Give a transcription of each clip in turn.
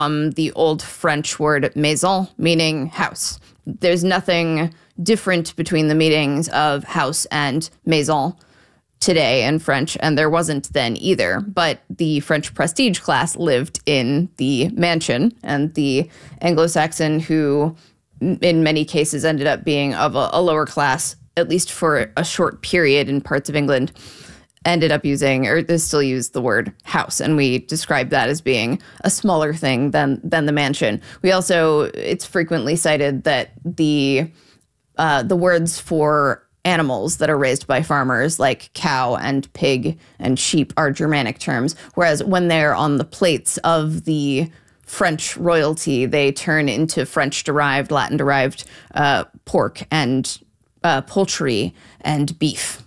the Old French word maison, meaning house. There's nothing different between the meanings of house and maison today in French, and there wasn't then either. But the French prestige class lived in the mansion, and the Anglo-Saxon, who in many cases ended up being of a lower class, at least for a short period in parts of England, ended up using, or they still use the word house. And we describe that as being a smaller thing than the mansion. We also, it's frequently cited that the words for animals that are raised by farmers, like cow and pig and sheep, are Germanic terms, whereas when they're on the plates of the French royalty, they turn into French-derived, Latin-derived pork and poultry and beef.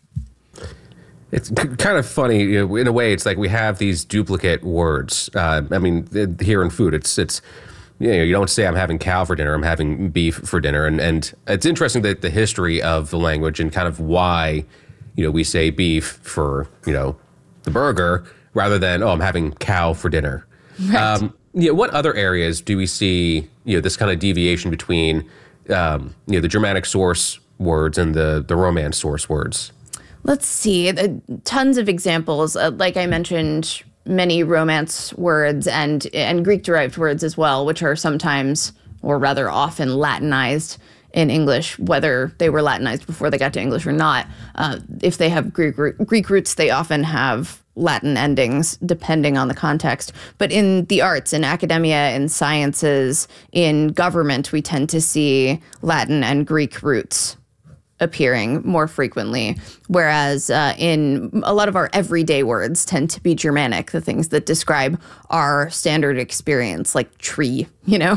It's kind of funny, you know, in a way. It's like we have these duplicate words. I mean, here in food, it's you know, you don't say I'm having cow for dinner, I'm having beef for dinner. And it's interesting that the history of the language and kind of why, you know, we say beef for, you know, the burger rather than, oh, I'm having cow for dinner. Right. You know, what other areas do we see, you know, this kind of deviation between, you know, the Germanic source words and the Romance source words? Let's see. Tons of examples. Like I mentioned, many Romance words and Greek-derived words as well, which are sometimes, or rather often, Latinized in English, whether they were Latinized before they got to English or not. If they have Greek roots, they often have Latin endings, depending on the context. But in the arts, in academia, in sciences, in government, we tend to see Latin and Greek roots appearing more frequently, whereas in a lot of our everyday words tend to be Germanic, the things that describe our standard experience, like tree, you know?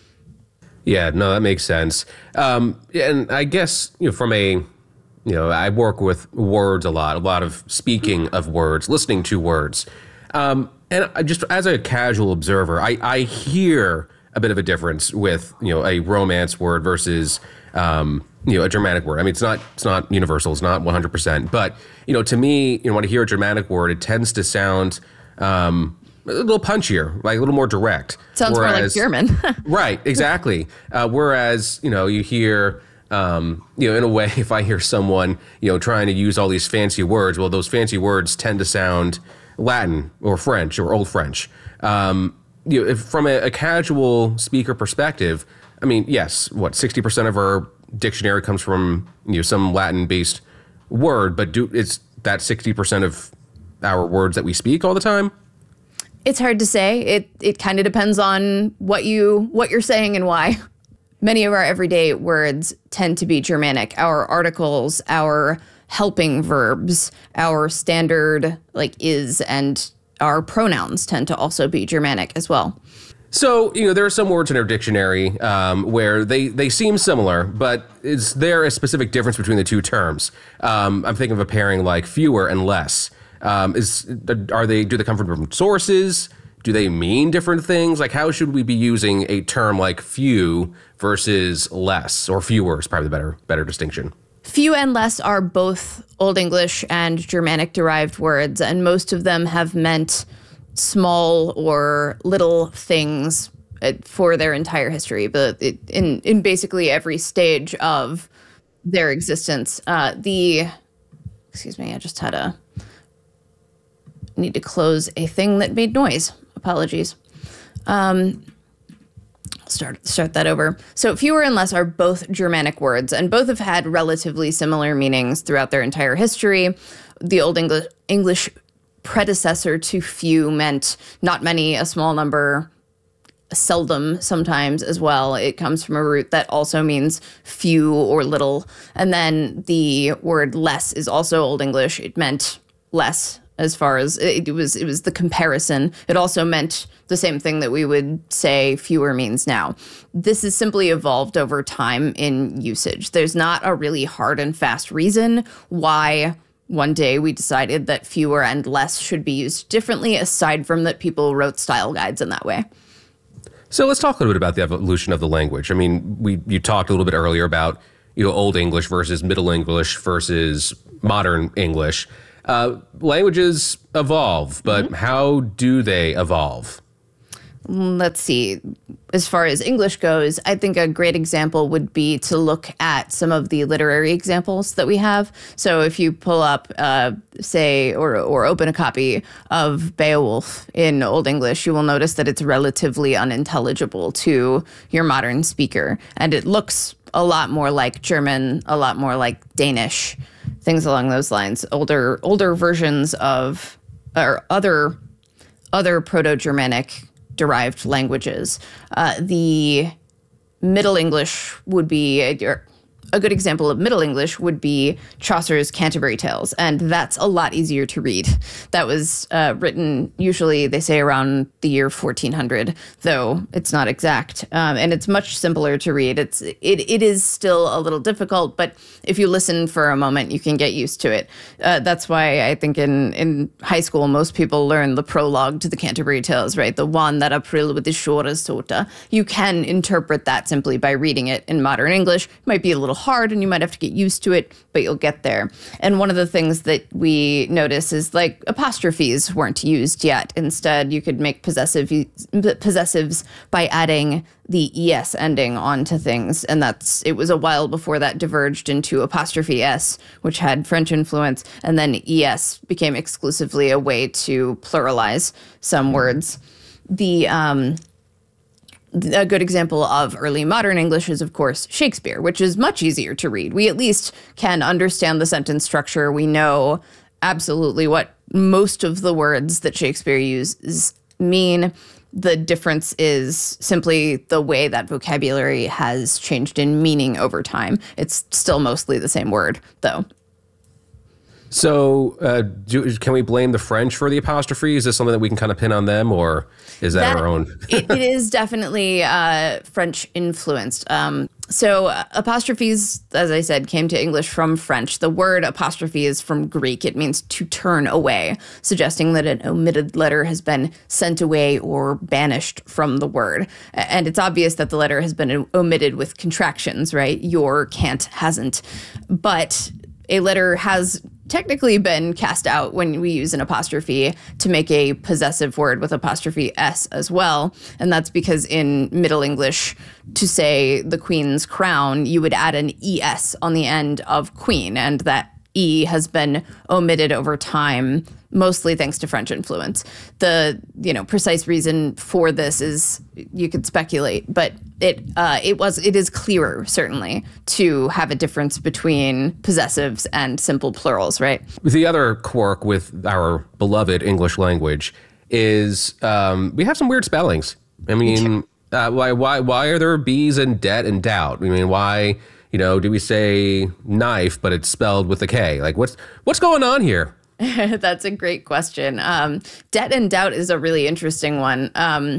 Yeah, no, that makes sense. And I guess, you know, from a, you know, I work with words a lot of speaking of words, listening to words. And I just as a casual observer, I hear a bit of a difference with, you know, a Romance word versus, you know, a Germanic word. I mean, it's not universal. It's not 100%. But, you know, to me, you know, when I hear a Germanic word, it tends to sound a little punchier, like a little more direct. Sounds more like German. Right, exactly. Whereas, you know, you hear, you know, in a way, if I hear someone, you know, trying to use all these fancy words, well, those fancy words tend to sound Latin or French or Old French. You know, if from a casual speaker perspective, I mean, yes, what, 60% of our dictionary comes from, you know, some Latin-based word, but it's that 60% of our words that we speak all the time? It's hard to say. It kind of depends on what you're saying and why. Many of our everyday words tend to be Germanic. Our articles, our helping verbs, our standard like is, and our pronouns tend to also be Germanic as well. So, you know, there are some words in our dictionary where they seem similar, but is there a specific difference between the two terms? I'm thinking of a pairing like fewer and less. Do they come from different sources? Do they mean different things? Like, how should we be using a term like few versus less, or fewer is probably the better distinction? Few and less are both Old English and Germanic derived words, and most of them have meant small or little things for their entire history, but in basically every stage of their existence. Excuse me, I just had need to close a thing that made noise. Apologies. Start that over. So fewer and less are both Germanic words, and both have had relatively similar meanings throughout their entire history. The Old English predecessor to few meant not many, a small number, seldom sometimes as well. It comes from a root that also means few or little. And then the word less is also Old English. It meant less as far as it was the comparison. It also meant the same thing that we would say fewer means now. This has simply evolved over time in usage. There's not a really hard and fast reason why one day we decided that fewer and less should be used differently, aside from that people wrote style guides in that way. So let's talk a little bit about the evolution of the language. I mean, you talked a little bit earlier about, you know, Old English versus Middle English versus Modern English. Languages evolve, but how do they evolve? Let's see. As far as English goes, I think a great example would be to look at some of the literary examples that we have. So if you pull up, say, or open a copy of Beowulf in Old English, you will notice that it's relatively unintelligible to your modern speaker. And it looks a lot more like German, a lot more like Danish, things along those lines. Older versions of, or other Proto-Germanic derived languages. The Middle English would be a good example of Middle English would be Chaucer's Canterbury Tales, and that's a lot easier to read. That was written usually, they say, around the year 1400, though it's not exact, and it's much simpler to read. It is still a little difficult, but if you listen for a moment, you can get used to it. That's why I think in high school most people learn the prologue to the Canterbury Tales, right? The one that April with the shore sota. You can interpret that simply by reading it in modern English. It might be a little hard and you might have to get used to it, but you'll get there. And one of the things that we notice is like apostrophes weren't used yet. Instead, you could make possessives by adding the es ending onto things. And it was a while before that diverged into apostrophe s, which had French influence. And then es became exclusively a way to pluralize some words. A good example of early modern English is, of course, Shakespeare, which is much easier to read. We at least can understand the sentence structure. We know absolutely what most of the words that Shakespeare uses mean. The difference is simply the way that vocabulary has changed in meaning over time. It's still mostly the same word, though. So can we blame the French for the apostrophe? Is this something that we can kind of pin on them, or is that our own? It is definitely French influenced. So apostrophes, as I said, came to English from French. The word apostrophe is from Greek. It means to turn away, suggesting that an omitted letter has been sent away or banished from the word. And it's obvious that the letter has been omitted with contractions, right? Your, can't, hasn't. But a letter has technically been cast out when we use an apostrophe to make a possessive word with apostrophe s as well. And that's because in Middle English, to say the queen's crown, you would add an es on the end of queen, and that e has been omitted over time, mostly thanks to French influence. The precise reason for this is you could speculate, but it is clearer certainly to have a difference between possessives and simple plurals, right? The other quirk with our beloved English language is we have some weird spellings. I mean, why are there B's in debt and doubt? I mean, why? Do we say knife, but it's spelled with a K? Like, what's going on here? That's a great question. Debt and doubt is a really interesting one.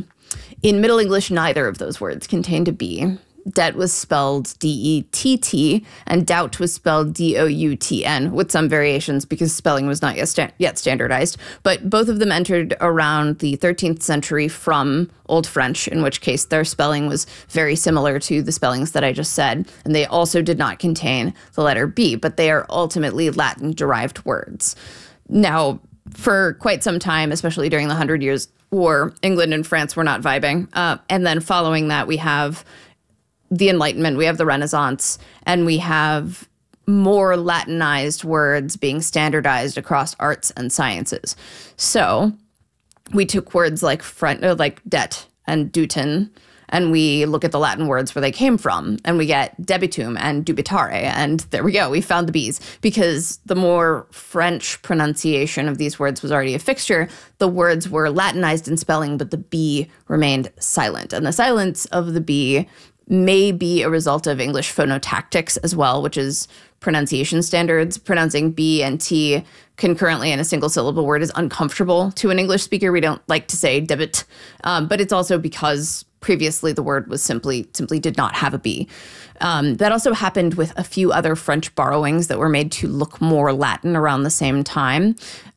In Middle English, neither of those words contained a B. Debt was spelled D-E-T-T, and doubt was spelled D-O-U-T-N, with some variations because spelling was not yet standardized. But both of them entered around the 13th century from Old French, in which case their spelling was very similar to the spellings that I just said. And they also did not contain the letter B, but they are ultimately Latin-derived words. Now, for quite some time, especially during the 100 Years' War, England and France were not vibing. And then following that, we have the Enlightenment, we have the Renaissance, and we have more Latinized words being standardized across arts and sciences. So we took words like debt and dutin, and we look at the Latin words where they came from, and we get debitum and dubitare, and there we go, we found the B's. Because the more French pronunciation of these words was already a fixture, the words were Latinized in spelling, but the B remained silent. And the silence of the B may be a result of English phonotactics as well, which is pronunciation standards. Pronouncing B and T concurrently in a single syllable word is uncomfortable to an English speaker. We don't like to say debit, but it's also because previously the word was simply did not have a B. That also happened with a few other French borrowings that were made to look more Latin around the same time.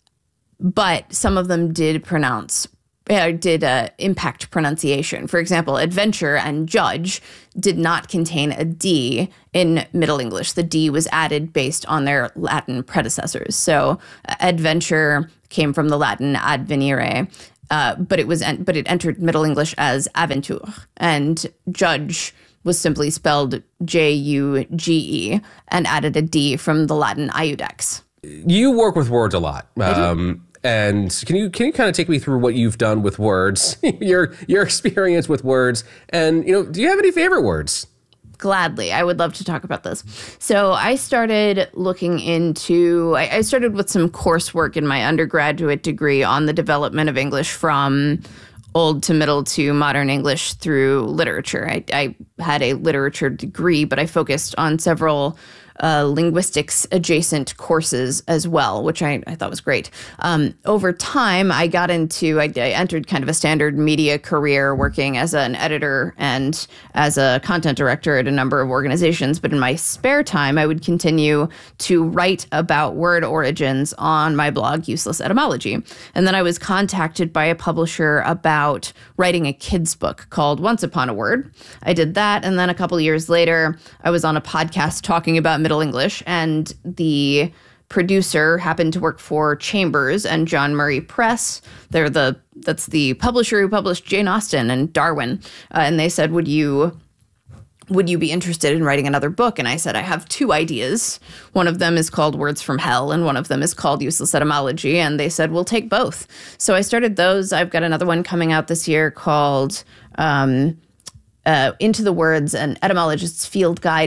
But some of them did impact pronunciation. For example, adventure and judge did not contain a D in Middle English. The D was added based on their Latin predecessors. So adventure came from the Latin advenire, but it entered Middle English as aventure, and judge was simply spelled Juge and added a D from the Latin iudex. You work with words a lot. And can you kind of take me through what you've done with words, your experience with words, and do you have any favorite words? Gladly. I would love to talk about this. So I started looking into, I started with some coursework in my undergraduate degree on the development of English from Old to Middle to Modern English through literature. I had a literature degree, but I focused on several linguistics adjacent courses as well, which I thought was great. Over time, I entered kind of a standard media career working as an editor and as a content director at a number of organizations. But in my spare time, I would continue to write about word origins on my blog, Useless Etymology. And then I was contacted by a publisher about writing a kid's book called Once Upon a Word. I did that. And then a couple years later, I was on a podcast talking about Middle English, and the producer happened to work for Chambers and John Murray Press. That's the publisher who published Jane Austen and Darwin. And they said, would you be interested in writing another book? And I said, I have two ideas. One of them is called Words from Hell, and one of them is called Useless Etymology. And they said, we'll take both. So I started those. I've got another one coming out this year called Into the Words, an etymologist's field guide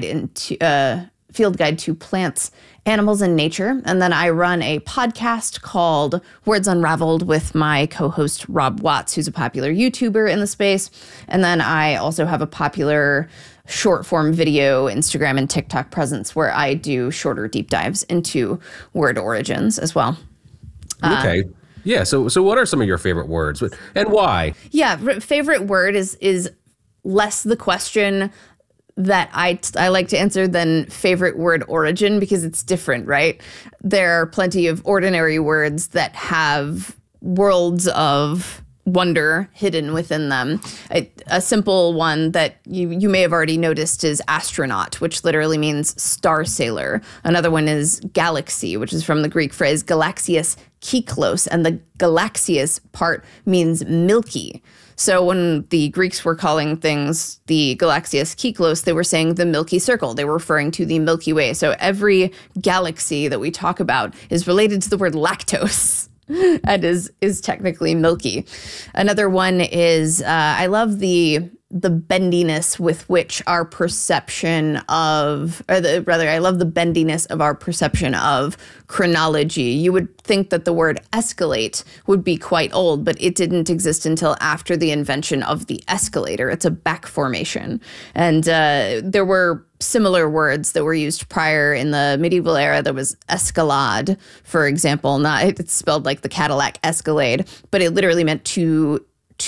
to plants, animals, and nature. And then I run a podcast called Words Unraveled with my co-host Rob Watts, who's a popular YouTuber in the space. And then I also have a popular short form video, Instagram and TikTok presence where I do shorter deep dives into word origins as well. Okay. Yeah. So what are some of your favorite words and why? Yeah. Favorite word is less the question that I like to answer than favorite word origin, because it's different, right? There are plenty of ordinary words that have worlds of wonder hidden within them. A simple one that you may have already noticed is astronaut, which literally means star sailor. Another one is galaxy, which is from the Greek phrase galaxias kyklos, and the galaxias part means milky. So when the Greeks were calling things the Galaxias Kyklos, they were saying the Milky Circle. They were referring to the Milky Way. So every galaxy that we talk about is related to the word lactose and is technically milky. Another one is I love the bendiness with which our perception of, I love the bendiness of our perception of chronology. You would think that the word escalate would be quite old, but it didn't exist until after the invention of the escalator. It's a back formation. And there were similar words that were used prior in the medieval era. There was escalade, for example. It's spelled like the Cadillac Escalade, but it literally meant to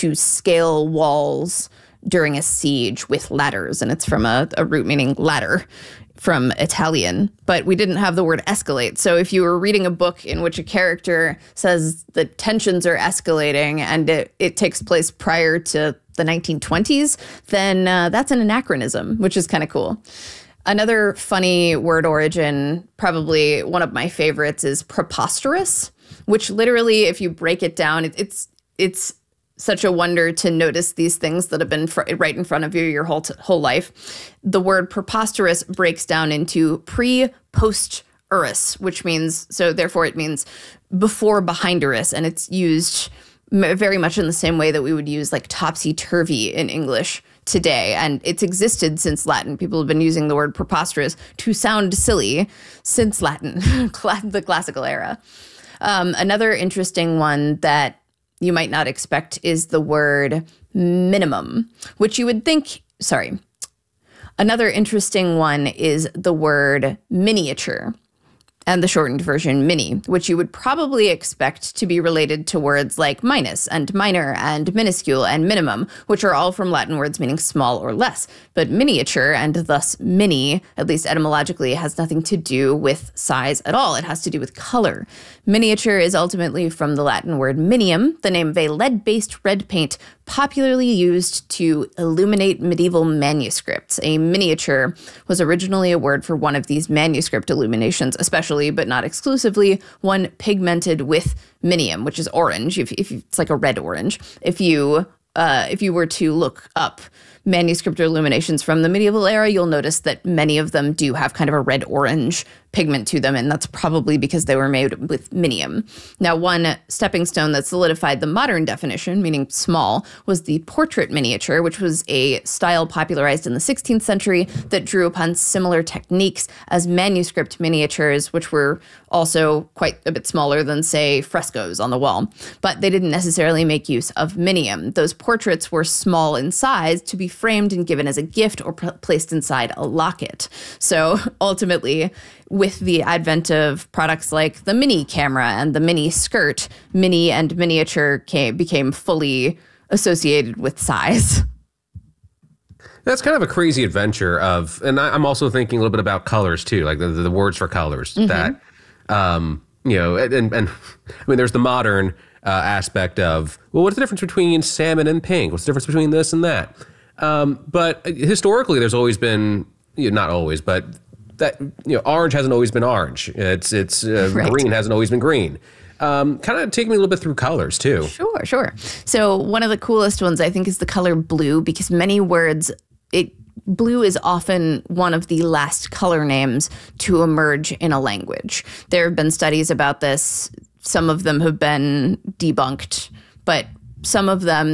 scale walls during a siege with ladders, and it's from a root meaning ladder from Italian, but we didn't have the word escalate. So if you were reading a book in which a character says the tensions are escalating and it takes place prior to the 1920s, then that's an anachronism, which is kind of cool. Another funny word origin, probably one of my favorites, is preposterous, which literally, if you break it down, it's such a wonder to notice these things that have been right in front of you your whole life. The word preposterous breaks down into pre-post-urus, which means, so therefore it means before behindurus, and it's used very much in the same way that we would use like topsy-turvy in English today. And it's existed since Latin. People have been using the word preposterous to sound silly since Latin, the classical era. Another interesting one that you might not expect is the word minimum, which you would think, Another interesting one is the word miniature, and the shortened version mini, which you would probably expect to be related to words like minus and minor and minuscule and minimum, which are all from Latin words meaning small or less. But miniature, and thus mini, at least etymologically, has nothing to do with size at all. It has to do with color. Miniature is ultimately from the Latin word minium, the name of a lead-based red paint popularly used to illuminate medieval manuscripts. A miniature was originally a word for one of these manuscript illuminations, especially primarily, but not exclusively, one pigmented with minium, which is orange. If it's like a red orange. If you were to look up manuscript illuminations from the medieval era, you'll notice that many of them do have kind of a red-orange pigment to them, and that's probably because they were made with minium. Now, one stepping stone that solidified the modern definition, meaning small, was the portrait miniature, which was a style popularized in the 16th century that drew upon similar techniques as manuscript miniatures, which were also quite a bit smaller than, say, frescoes on the wall. But they didn't necessarily make use of minium. Those portraits were small in size to be framed and given as a gift or placed inside a locket. So ultimately, with the advent of products like the mini camera and the mini skirt, mini and miniature became fully associated with size. That's kind of a crazy adventure of, and I'm also thinking a little bit about colors too, like the words for colors that, you know, and I mean, there's the modern aspect of, well, what's the difference between salmon and pink? What's the difference between this and that? But historically, there's always been, you know, not always, but that, you know, orange hasn't always been orange. It's right. Green hasn't always been green. Kind of take me a little bit through colors too. Sure. So one of the coolest ones I think is the color blue, because many words, blue is often one of the last color names to emerge in a language. There have been studies about this. Some of them have been debunked, but some of them,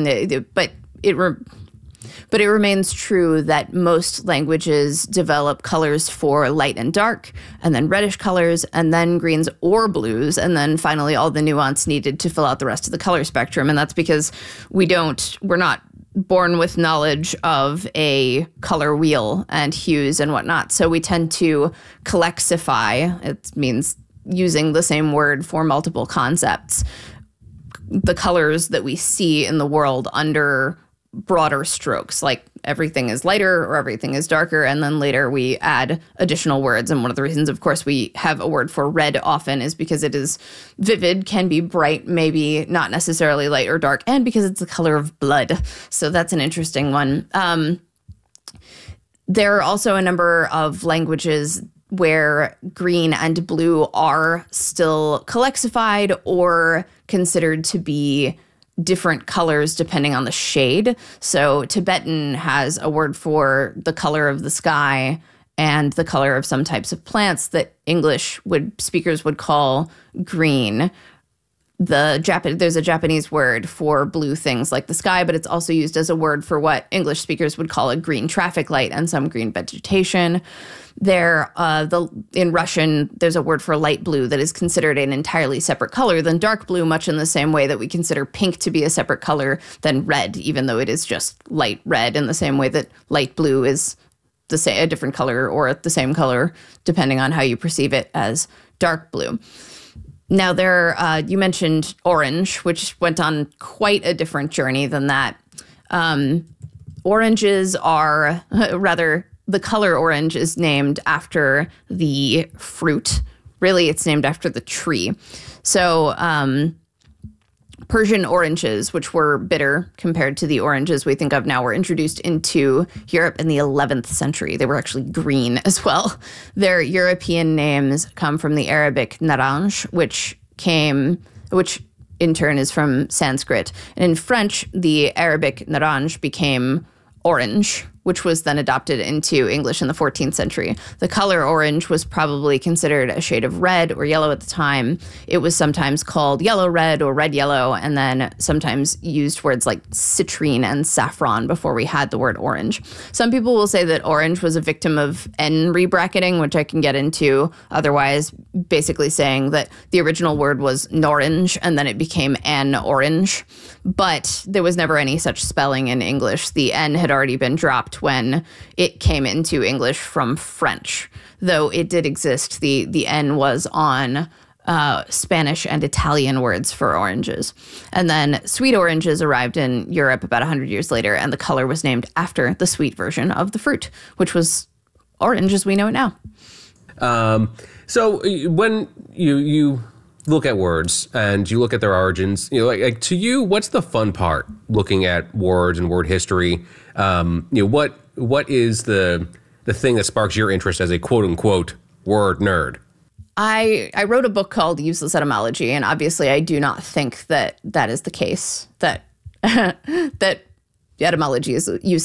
but it remains true that most languages develop colors for light and dark, and then reddish colors, and then greens or blues, and then finally all the nuance needed to fill out the rest of the color spectrum. And that's because we're not born with knowledge of a color wheel and hues and whatnot. So we tend to colexify. It means using the same word for multiple concepts, the colors that we see in the world under broader strokes, like everything is lighter or everything is darker, and then later we add additional words. And one of the reasons, of course, we have a word for red often is because it is vivid, can be bright, maybe not necessarily light or dark, and because it's the color of blood. So that's an interesting one. There are also a number of languages where green and blue are still colexified or considered to be different colors depending on the shade. So Tibetan has a word for the color of the sky and the color of some types of plants that speakers would call green. There's a Japanese word for blue things like the sky, but it's also used as a word for what English speakers would call a green traffic light and some green vegetation. In Russian, there's a word for light blue that is considered an entirely separate color than dark blue, much in the same way that we consider pink to be a separate color than red, even though it is just light red, in the same way that light blue is a different color or the same color, depending on how you perceive it as dark blue. Now, you mentioned orange, which went on quite a different journey than that. Oranges are, the color orange is named after the fruit. Really, it's named after the tree. So Persian oranges, which were bitter compared to the oranges we think of now, were introduced into Europe in the 11th century. They were actually green as well. Their European names come from the Arabic naranj, which in turn is from Sanskrit. And in French, the Arabic naranj became orange, which was then adopted into English in the 14th century. The color orange was probably considered a shade of red or yellow at the time. It was sometimes called yellow red or red yellow, and then sometimes used words like citrine and saffron before we had the word orange. Some people will say that orange was a victim of N rebracketing, which I can get into. Otherwise, basically saying that the original word was norange and then it became N orange. But there was never any such spelling in English. The N had already been dropped when it came into English from French. Though it did exist, the N was on Spanish and Italian words for oranges. And then sweet oranges arrived in Europe about 100 years later, and the color was named after the sweet version of the fruit, which was orange as we know it now. So when you look at words and you look at their origins, you know, like to you, what's the fun part looking at words and word history? You know, what is the thing that sparks your interest as a quote unquote word nerd? I wrote a book called Useless Etymology, and obviously I do not think that that is the case, that that etymology is useless.